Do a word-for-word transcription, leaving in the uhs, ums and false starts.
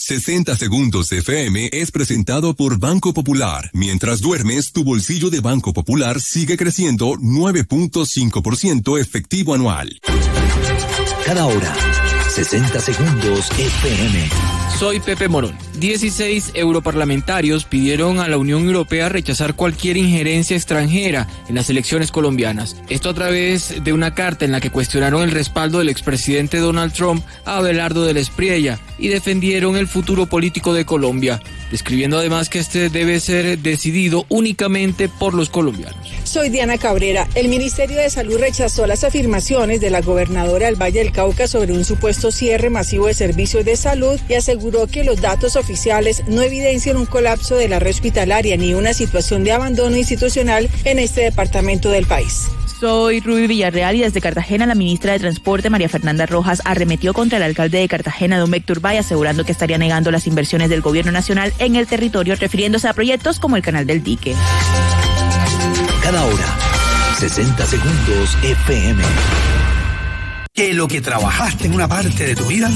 sesenta Segundos F M es presentado por Banco Popular. Mientras duermes, tu bolsillo de Banco Popular sigue creciendo nueve punto cinco por ciento efectivo anual. Cada hora, sesenta Segundos F M. Soy Pepe Morón. dieciséis europarlamentarios pidieron a la Unión Europea rechazar cualquier injerencia extranjera en las elecciones colombianas. Esto a través de una carta en la que cuestionaron el respaldo del expresidente Donald Trump a Abelardo del Espriella y defendieron el futuro político de Colombia, describiendo además que este debe ser decidido únicamente por los colombianos. Soy Diana Cabrera. El Ministerio de Salud rechazó las afirmaciones de la gobernadora del Valle del Cauca sobre un supuesto cierre masivo de servicios de salud y aseguró que los datos oficiales no evidencian un colapso de la red hospitalaria ni una situación de abandono institucional en este departamento del país. Soy Ruby Villarreal y desde Cartagena la ministra de Transporte, María Fernanda Rojas, arremetió contra el alcalde de Cartagena, don Víctor Bay, asegurando que estaría negando las inversiones del gobierno nacional en el territorio, refiriéndose a proyectos como el Canal del Dique. Cada hora, sesenta Segundos F M. Que lo que trabajaste en una parte de tu vida